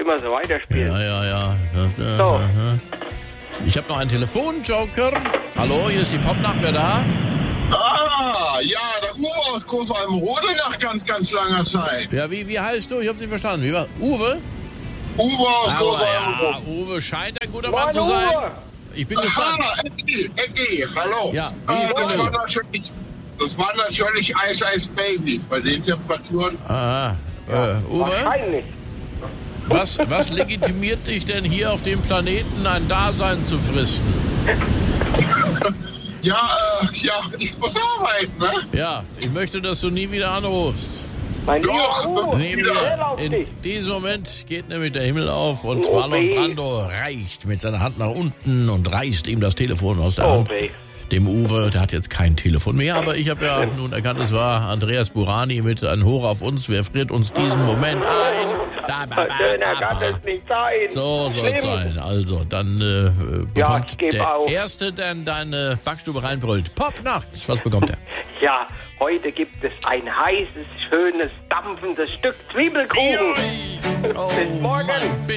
immer so weiterspielen. Ja. So. Ich habe noch einen Telefonjoker. Hallo, hier ist die Popnacht, wer da? Ja, der Uwe aus Großalmrode nach ganz, ganz langer Zeit. Ja, wie heißt du? Ich habe nicht verstanden. Wie war? Uwe? Uwe aus Ja, Großalmrode. Uwe scheint ein guter Mann zu sein. Ich bin gespannt. Eddie, hallo. Ja, wie ist das, denn das war natürlich Ice Baby bei den Temperaturen. Aha. Uwe, Wahrscheinlich. was legitimiert dich denn hier auf dem Planeten ein Dasein zu fristen? Ja, ich muss arbeiten, ne? Ja, ich möchte, dass du nie wieder anrufst. Mein Doch, lieber Uwe, Nee, schnell auf in dich. diesem Moment geht nämlich der Himmel auf und Oh, Marlon weh. Brando reicht mit seiner Hand nach unten und reißt ihm das Telefon aus der Oh, Hand. weh. Dem Uwe, der hat jetzt kein Telefon mehr, aber ich habe ja nun erkannt, es war Andreas Burani mit ein Hoch auf uns, wer friert uns diesen Moment ein? Schöner kann es nicht sein. So soll es Schlimm. sein. Also, dann Ja, bekommt ich geb der auf. Erste, der in deine Backstube reinbrüllt. Pop nachts, was bekommt er? Ja, heute gibt es ein heißes, schönes, dampfendes Stück Zwiebelkuchen. Oh, Bis morgen. Mann, bis